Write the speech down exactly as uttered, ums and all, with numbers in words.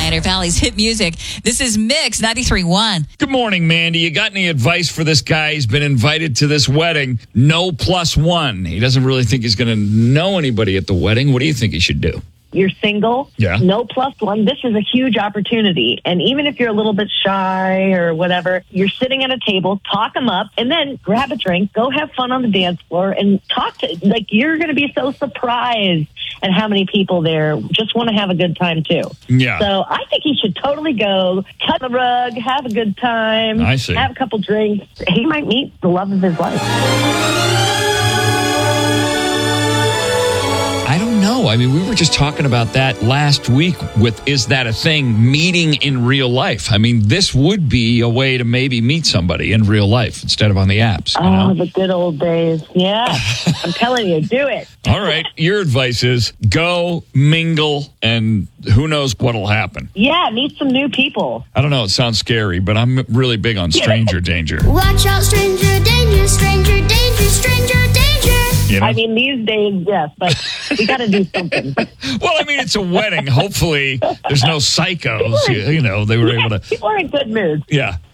Pioneer Valley's hit music. This is Mix ninety-three point one. Good morning, Mandy. You got any advice for this guy? He's been invited to this wedding. No plus one. He doesn't really think he's going to know anybody at the wedding. What do you think he should do? You're single, yeah. No plus one. This is a huge opportunity. And even if you're a little bit shy or whatever, you're sitting at a table, talk them up, and then grab a drink, go have fun on the dance floor, and talk to, like, you're going to be so surprised at how many people there just want to have a good time, too. Yeah. So I think he should totally go, cut the rug, have a good time, I see. Have a couple drinks. He might meet the love of his life. I don't know. I mean, we were just talking about that last week with Is That a Thing? Meeting in real life. I mean, this would be a way to maybe meet somebody in real life instead of on the apps. You oh, know? The good old days. Yeah. I'm telling you, do it. All right. Your advice is go, mingle, and who knows what'll happen. Yeah, meet some new people. I don't know. It sounds scary, but I'm really big on stranger danger. Watch out, stranger danger, stranger danger, stranger danger. You know? I mean, these days, yes, but we got to do something. Well, I mean, it's a wedding. Hopefully, there's no psychos. You, you know, they were Yeah, able to. people are in good mood. Yeah.